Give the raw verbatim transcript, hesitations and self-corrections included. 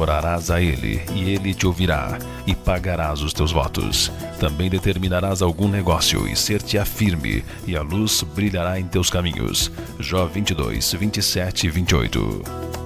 orarás a ele, e ele te ouvirá, e pagarás os teus votos. Também determinarás algum negócio, e ser-te-á firme, e a luz brilhará em teus caminhos. Jó vinte e dois, vinte e sete e vinte e oito.